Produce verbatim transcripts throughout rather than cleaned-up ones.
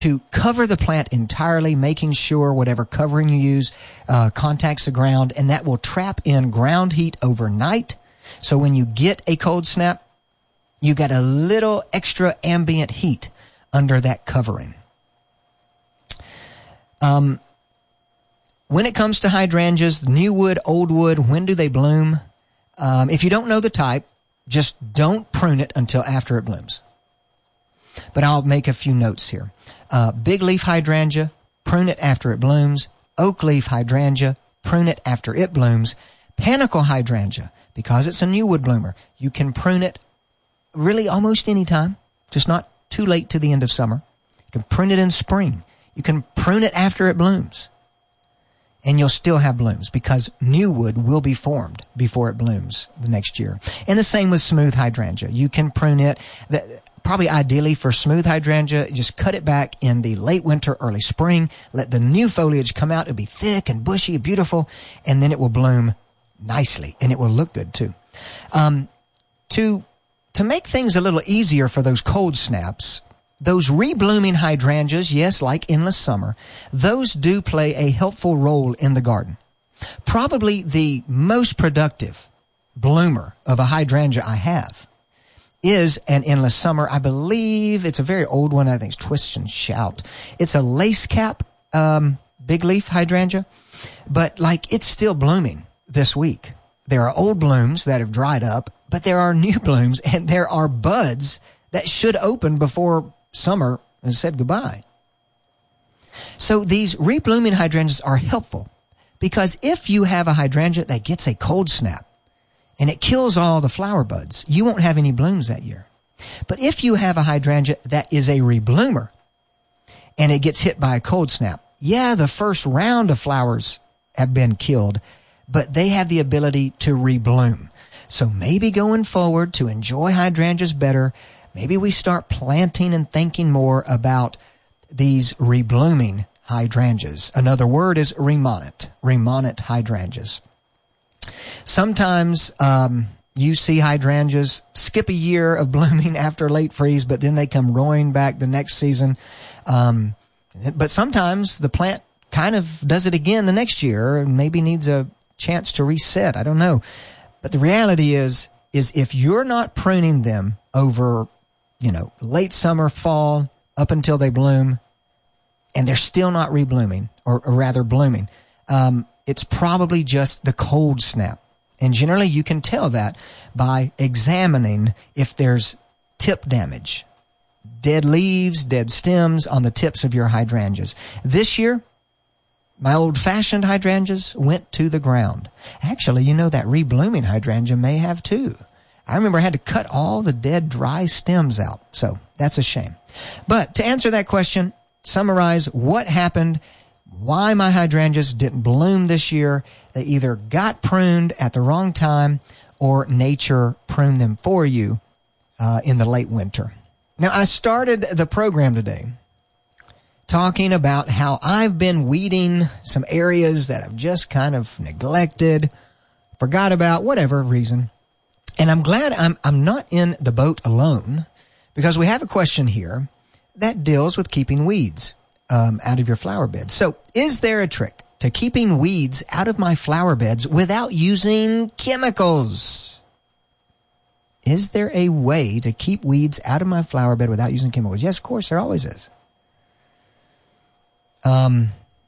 to cover the plant entirely, making sure whatever covering you use uh, contacts the ground, and that will trap in ground heat overnight. So when you get a cold snap, you got a little extra ambient heat under that covering. Um, when it comes to hydrangeas, new wood, old wood, when do they bloom? Um, if you don't know the type, just don't prune it until after it blooms. But I'll make a few notes here. Uh, big leaf hydrangea, prune it after it blooms. Oak leaf hydrangea, prune it after it blooms. Panicle hydrangea, because it's a new wood bloomer, you can prune it really almost any time, just not too late to the end of summer. You can prune it in spring. You can prune it after it blooms. And you'll still have blooms because new wood will be formed before it blooms the next year. And the same with smooth hydrangea. You can prune it. Probably ideally for smooth hydrangea, just cut it back in the late winter, early spring. Let the new foliage come out. It'll be thick and bushy, beautiful, and then it will bloom nicely, and it will look good too. Um, to to make things a little easier for those cold snaps, those reblooming hydrangeas, yes, like endless summer, those do play a helpful role in the garden. Probably the most productive bloomer of a hydrangea I have is an endless summer. I believe it's a very old one. I think it's Twist and Shout. It's a lace cap, um, big leaf hydrangea, but like it's still blooming this week. There are old blooms that have dried up, but there are new blooms and there are buds that should open before summer has said goodbye. So these reblooming hydrangeas are helpful because if you have a hydrangea that gets a cold snap, and it kills all the flower buds, you won't have any blooms that year. But if you have a hydrangea that is a rebloomer and it gets hit by a cold snap, yeah, the first round of flowers have been killed, but they have the ability to rebloom. So maybe going forward to enjoy hydrangeas better, maybe we start planting and thinking more about these reblooming hydrangeas. Another word is remonite, remonite hydrangeas. Sometimes um, you see hydrangeas skip a year of blooming after late freeze, but then they come roaring back the next season. Um, but sometimes the plant kind of does it again the next year and maybe needs a chance to reset. I don't know. But the reality is, is if you're not pruning them over, you know, late summer, fall, up until they bloom, and they're still not reblooming, or, or rather blooming, um, it's probably just the cold snap. And generally you can tell that by examining if there's tip damage, dead leaves, dead stems on the tips of your hydrangeas. This year, my old-fashioned hydrangeas went to the ground. Actually, you know, that reblooming hydrangea may have too. I remember I had to cut all the dead, dry stems out. So that's a shame. But to answer that question, summarize what happened, why my hydrangeas didn't bloom this year. They either got pruned at the wrong time or nature pruned them for you uh, in the late winter. Now, I started the program today talking about how I've been weeding some areas that I've just kind of neglected, forgot about, whatever reason. And I'm glad I'm I'm not in the boat alone, because we have a question here that deals with keeping weeds um, out of your flower beds. So is there a trick to keeping weeds out of my flower beds without using chemicals? Is there a way to keep weeds out of my flower bed without using chemicals? Yes, of course, there always is. Um,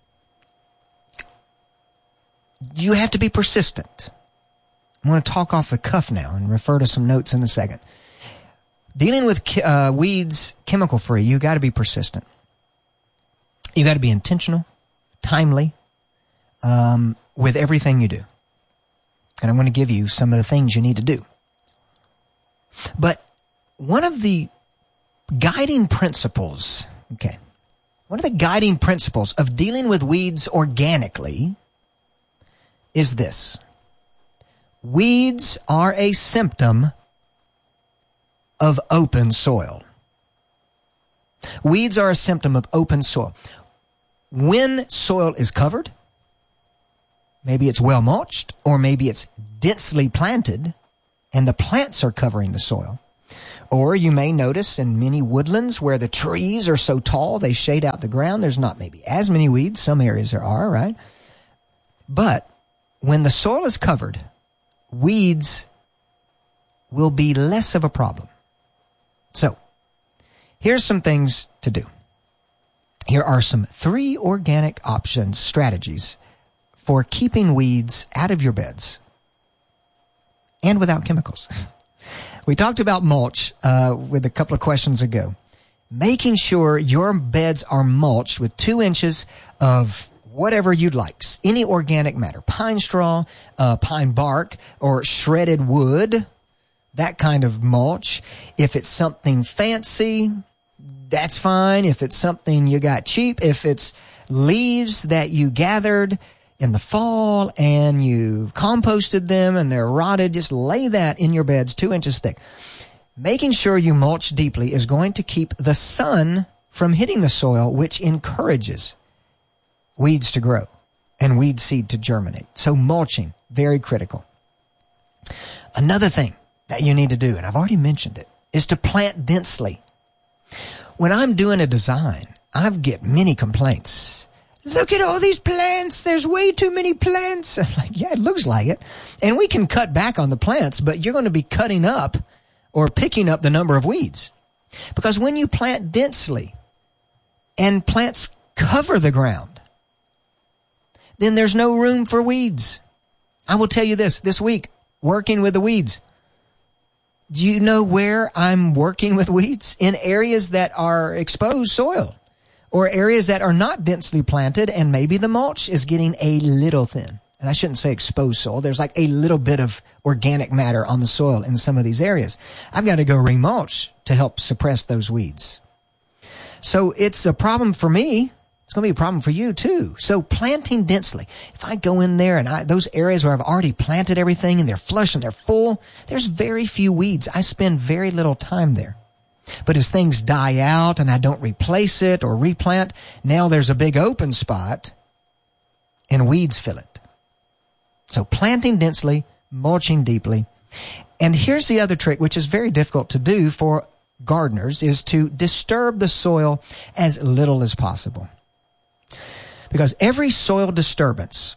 you have to be persistent. I'm going to talk off the cuff now and refer to some notes in a second. Dealing with uh, weeds chemical-free, you got to be persistent. You got to be intentional, timely, um, with everything you do. And I'm going to give you some of the things you need to do. But one of the guiding principles, okay, one of the guiding principles of dealing with weeds organically is this. Weeds are a symptom of open soil. Weeds are a symptom of open soil. When soil is covered, maybe it's well mulched, or maybe it's densely planted, and the plants are covering the soil, Or you may notice in many woodlands where the trees are so tall they shade out the ground, there's not maybe as many weeds. Some areas there are, right? But when the soil is covered, weeds will be less of a problem. So, here's some things to do. Here are some three organic options, strategies for keeping weeds out of your beds and without chemicals. We talked about mulch uh, with a couple of questions ago. Making sure your beds are mulched with two inches of whatever you'd like, any organic matter, pine straw, uh, pine bark, or shredded wood, that kind of mulch. If it's something fancy, that's fine. If it's something you got cheap, if it's leaves that you gathered in the fall and you composted them and they're rotted, just lay that in your beds two inches thick. Making sure you mulch deeply is going to keep the sun from hitting the soil, which encourages weeds to grow and weed seed to germinate. So mulching, very critical. Another thing that you need to do, and I've already mentioned it, is to plant densely. When I'm doing a design, I get many complaints. Look at all these plants. There's way too many plants. I'm like, yeah, it looks like it. And we can cut back on the plants, but you're going to be cutting up or picking up the number of weeds. Because when you plant densely and plants cover the ground, then there's no room for weeds. I will tell you this, this week, working with the weeds. Do you know where I'm working with weeds? In areas that are exposed soil or areas that are not densely planted, and maybe the mulch is getting a little thin. And I shouldn't say exposed soil. There's like a little bit of organic matter on the soil in some of these areas. I've got to go remulch to help suppress those weeds. So it's a problem for me. It's going to be a problem for you too. So planting densely. If I go in there and I, those areas where I've already planted everything and they're flush and they're full, there's very few weeds. I spend very little time there. But as things die out and I don't replace it or replant, now there's a big open spot and weeds fill it. So planting densely, mulching deeply. And here's the other trick, which is very difficult to do for gardeners, is to disturb the soil as little as possible. Because every soil disturbance,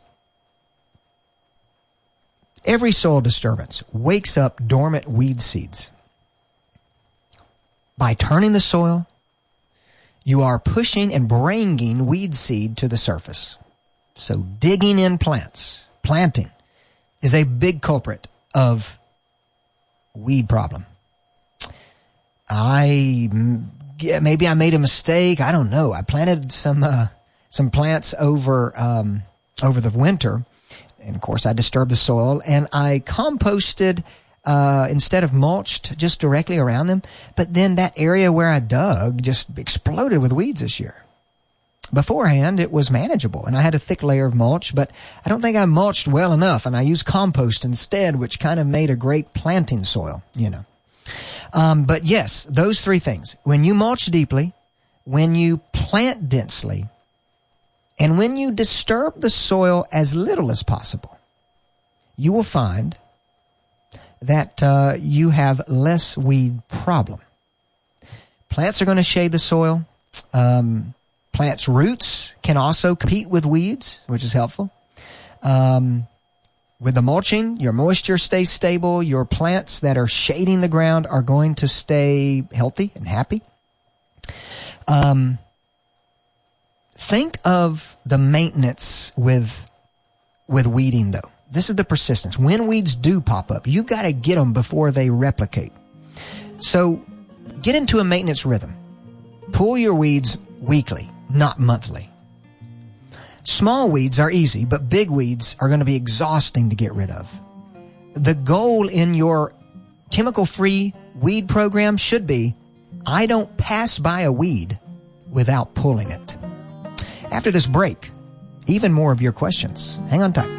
every soil disturbance wakes up dormant weed seeds. By turning the soil, you are pushing and bringing weed seed to the surface. So digging in plants, planting, is a big culprit of weed problem. I, maybe I made a mistake. I don't know. I planted some, uh, some plants over, um, over the winter. And of course I disturbed the soil and I composted, uh, instead of mulched just directly around them. But then that area where I dug just exploded with weeds this year. Beforehand, it was manageable and I had a thick layer of mulch, but I don't think I mulched well enough and I used compost instead, which kind of made a great planting soil, you know. Um, but yes, those three things. When you mulch deeply, when you plant densely, and when you disturb the soil as little as possible, you will find that uh, you have less weed problem. Plants are going to shade the soil. Um, plants' roots can also compete with weeds, which is helpful. Um, with the mulching, your moisture stays stable. Your plants that are shading the ground are going to stay healthy and happy. Um, think of the maintenance with with weeding, though. This is the persistence. When weeds do pop up, you've got to get them before they replicate. So get into a maintenance rhythm. Pull your weeds weekly, not monthly. Small weeds are easy, but big weeds are going to be exhausting to get rid of. The goal in your chemical-free weed program should be, I don't pass by a weed without pulling it. After this break, even more of your questions. Hang on tight.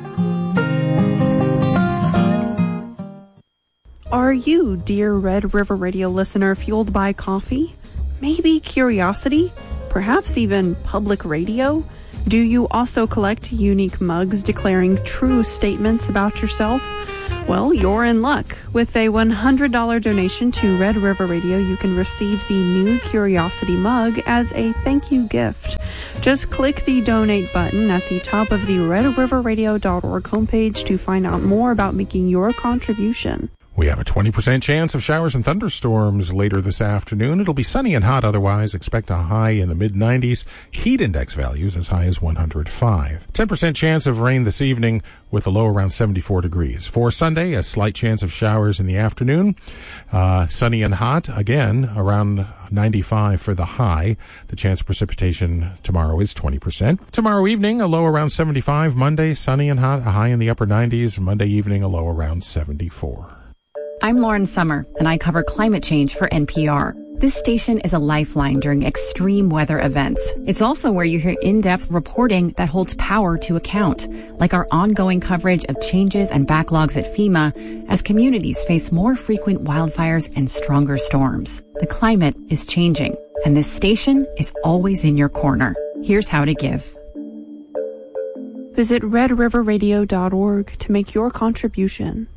Are you, dear Red River Radio listener, fueled by coffee? Maybe curiosity? Perhaps even public radio? Do you also collect unique mugs declaring true statements about yourself? Well, you're in luck. With a one hundred dollars donation to Red River Radio, you can receive the new Curiosity mug as a thank you gift. Just click the donate button at the top of the red river radio dot org homepage to find out more about making your contribution. We have a twenty percent chance of showers and thunderstorms later this afternoon. It'll be sunny and hot otherwise. Expect a high in the mid nineties. Heat index values as high as one hundred five. ten percent chance of rain this evening with a low around seventy-four degrees. For Sunday, a slight chance of showers in the afternoon. Uh, sunny and hot again around ninety-five for the high. The chance of precipitation tomorrow is twenty percent. Tomorrow evening, a low around seventy-five. Monday, sunny and hot, a high in the upper nineties. Monday evening, a low around seventy-four. I'm Lauren Summer, and I cover climate change for N P R. This station is a lifeline during extreme weather events. It's also where you hear in-depth reporting that holds power to account, like our ongoing coverage of changes and backlogs at FEMA as communities face more frequent wildfires and stronger storms. The climate is changing, and this station is always in your corner. Here's how to give. Visit red river radio dot org to make your contribution.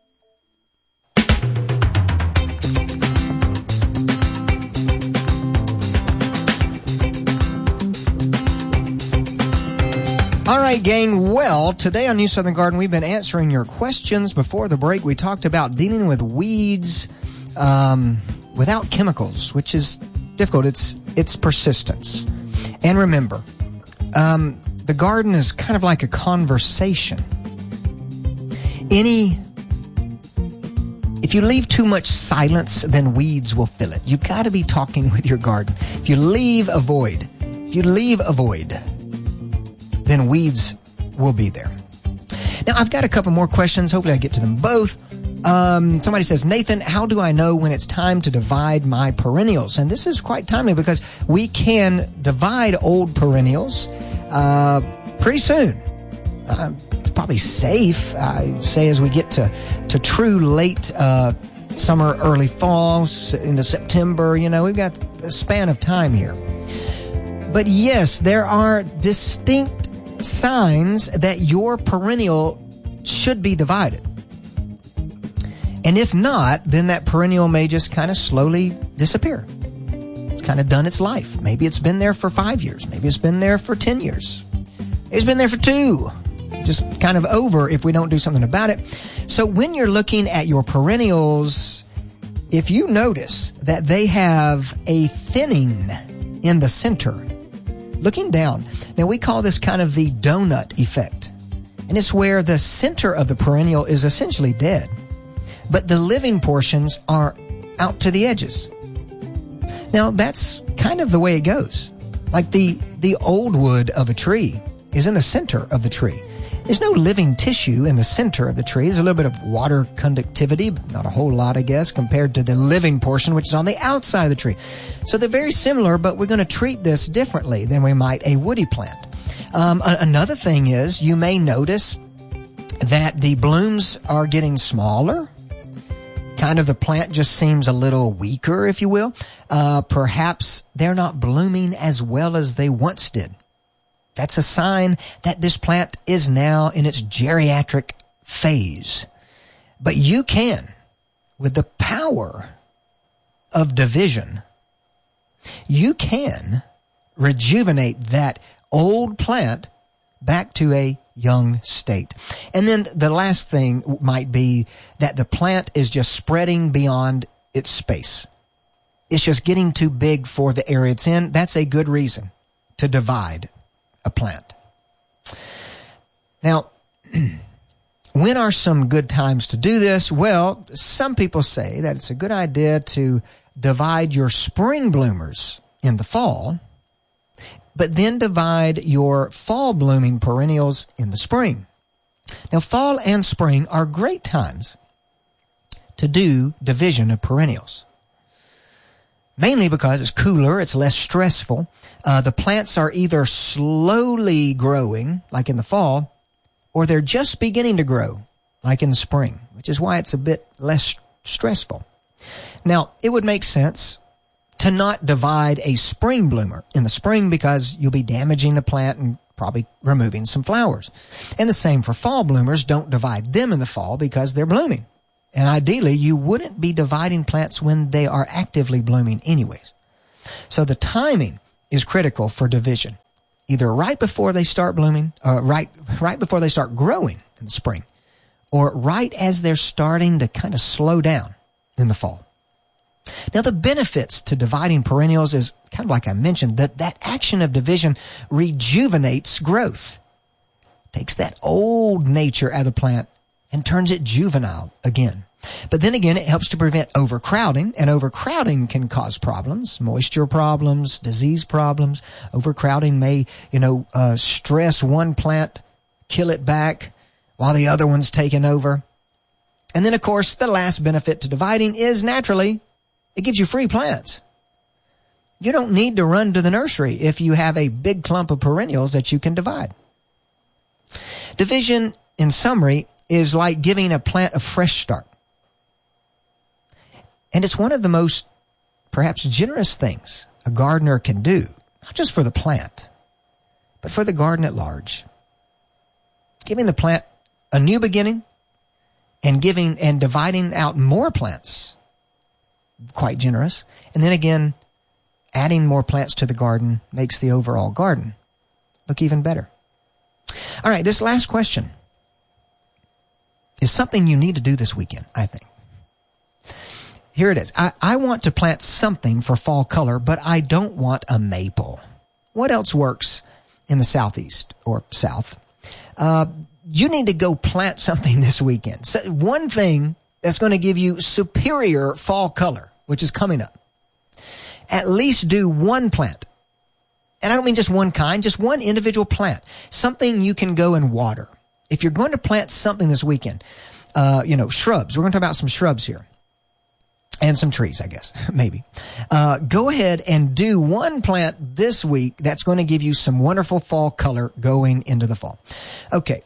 All right, gang. Well, today on New Southern Garden, we've been answering your questions. Before the break, we talked about dealing with weeds um, without chemicals, which is difficult. It's it's persistence. And remember, um, the garden is kind of like a conversation. Any, if you leave too much silence, then weeds will fill it. You got to be talking with your garden. If you leave a void, if you leave a void, then weeds will be there. Now, I've got a couple more questions. Hopefully I get to them both. Um, somebody says, Nathan, how do I know when it's time to divide my perennials? And this is quite timely because we can divide old perennials uh, pretty soon. Uh, it's probably safe, I say, as we get to, to true late uh, summer, early fall, into September. You know, we've got a span of time here. But yes, there are distinct signs that your perennial should be divided. And if not, then that perennial may just kind of slowly disappear. It's kind of done its life. Maybe it's been there for five years. Maybe it's been there for ten years. It's been there for two. Just kind of over if we don't do something about it. So when you're looking at your perennials, if you notice that they have a thinning in the center, looking down. Now, we call this kind of the donut effect. And it's where the center of the perennial is essentially dead, but the living portions are out to the edges. Now, that's kind of the way it goes. Like the, the old wood of a tree is in the center of the tree. There's no living tissue in the center of the tree. There's a little bit of water conductivity, but not a whole lot, I guess, compared to the living portion, which is on the outside of the tree. So they're very similar, but we're going to treat this differently than we might a woody plant. Um, a- another thing is you may notice that the blooms are getting smaller. Kind of the plant just seems a little weaker, if you will. Uh, perhaps they're not blooming as well as they once did. That's a sign that this plant is now in its geriatric phase. But you can, with the power of division, you can rejuvenate that old plant back to a young state. And then the last thing might be that the plant is just spreading beyond its space. It's just getting too big for the area it's in. That's a good reason to divide a plant. Now, when are some good times to do this? Well, some people say that it's a good idea to divide your spring bloomers in the fall, but then divide your fall blooming perennials in the spring. Now, fall and spring are great times to do division of perennials. Mainly because it's cooler, it's less stressful. Uh, the plants are either slowly growing, like in the fall, or they're just beginning to grow, like in the spring, which is why it's a bit less stressful. Now, it would make sense to not divide a spring bloomer in the spring because you'll be damaging the plant and probably removing some flowers. And the same for fall bloomers. Don't divide them in the fall because they're blooming. And ideally, you wouldn't be dividing plants when they are actively blooming anyways. So the timing is critical for division. Either right before they start blooming, or right, right before they start growing in the spring, or right as they're starting to kind of slow down in the fall. Now, the benefits to dividing perennials is kind of like I mentioned, that that action of division rejuvenates growth. Takes that old nature out of the plant and turns it juvenile again. But then again, it helps to prevent overcrowding, and overcrowding can cause problems, moisture problems, disease problems. Overcrowding may, you know, uh, stress one plant, kill it back while the other one's taken over. And then, of course, the last benefit to dividing is naturally, it gives you free plants. You don't need to run to the nursery if you have a big clump of perennials that you can divide. Division, in summary, is like giving a plant a fresh start. And it's one of the most, perhaps, generous things a gardener can do, not just for the plant, but for the garden at large. Giving the plant a new beginning and giving and dividing out more plants, quite generous. And then again, adding more plants to the garden makes the overall garden look even better. All right, this last question is something you need to do this weekend, I think. Here it is. I, I want to plant something for fall color, but I don't want a maple. What else works in the southeast or south? Uh, you need to go plant something this weekend. So one thing that's going to give you superior fall color, which is coming up. At least do one plant. And I don't mean just one kind, just one individual plant. Something you can go and water. If you're going to plant something this weekend, uh, you know, shrubs. We're going to talk about some shrubs here. And some trees, I guess, maybe. Uh, go ahead and do one plant this week that's going to give you some wonderful fall color going into the fall. Okay.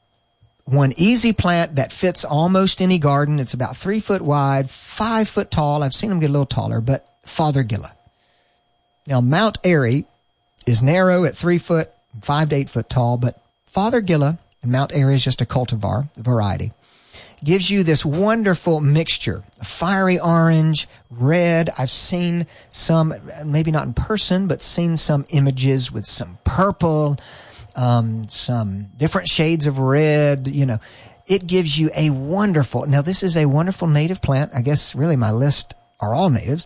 One easy plant that fits almost any garden. It's about three foot wide, five foot tall. I've seen them get a little taller, but Fothergilla. Now, Mount Airy is narrow at three foot, five to eight foot tall, but Fothergilla and Mount Airy is just a cultivar variety. Gives you this wonderful mixture, fiery orange, red. I've seen some, maybe not in person, but seen some images with some purple, um, some different shades of red. You know, it gives you a wonderful, now this is a wonderful native plant. I guess really my list are all natives,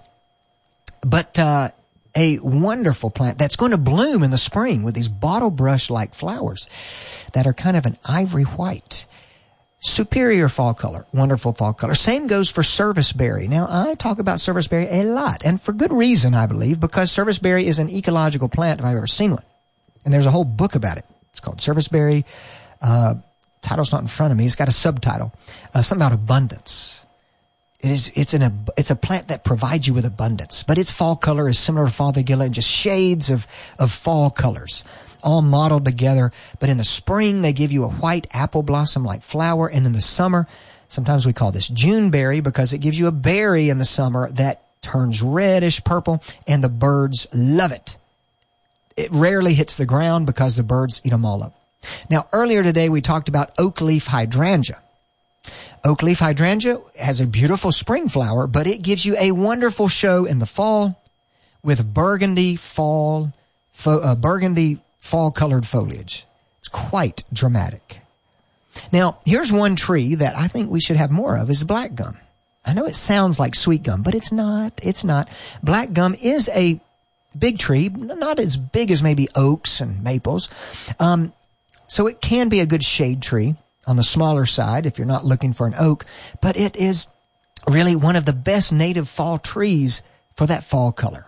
but, uh, a wonderful plant that's going to bloom in the spring with these bottle brush-like flowers that are kind of an ivory white. Superior fall color, wonderful fall color. Same goes for serviceberry. Now, I talk about serviceberry a lot, and for good reason, I believe, because serviceberry is an ecological plant if I've ever seen one. And there's a whole book about it. It's called Serviceberry. Uh, title's not in front of me. It's got a subtitle, uh, something about abundance. It is, it's an, it's a plant that provides you with abundance, but its fall color is similar to Fothergilla, just shades of, of fall colors, all modeled together. But in the spring, they give you a white apple blossom-like flower. And in the summer, sometimes we call this Juneberry because it gives you a berry in the summer that turns reddish purple, and the birds love it. It rarely hits the ground because the birds eat them all up. Now, earlier today, we talked about oak leaf hydrangea. Oak leaf hydrangea has a beautiful spring flower, but it gives you a wonderful show in the fall with burgundy fall, fo- uh, burgundy fall-colored foliage. It's quite dramatic. Now, here's one tree that I think we should have more of is black gum. I know it sounds like sweet gum, but it's not. It's not. Black gum is a big tree, not as big as maybe oaks and maples. Um, so it can be a good shade tree on the smaller side if you're not looking for an oak, but it is really one of the best native fall trees for that fall color.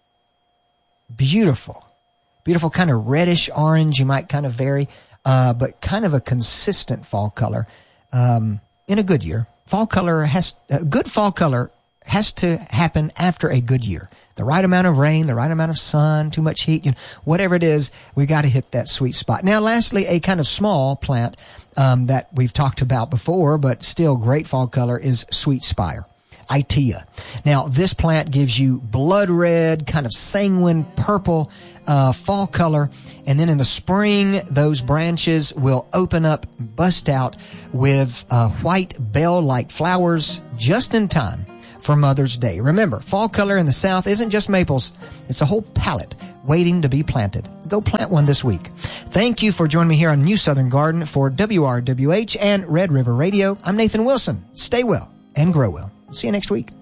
Beautiful. Beautiful kind of reddish orange. You might kind of vary, uh, but kind of a consistent fall color um, in a good year. Fall color has, uh, good fall color has to happen after a good year. The right amount of rain, the right amount of sun, too much heat, you know, whatever it is, we got to hit that sweet spot. Now, lastly, a kind of small plant um, that we've talked about before, but still great fall color is sweet spire. Itea. Now, this plant gives you blood red, kind of sanguine purple uh, fall color. And then in the spring, those branches will open up, bust out with uh, white bell-like flowers just in time for Mother's Day. Remember, fall color in the South isn't just maples. It's a whole palette waiting to be planted. Go plant one this week. Thank you for joining me here on New Southern Garden for W R W H and Red River Radio. I'm Nathan Wilson. Stay well and grow well. See you next week.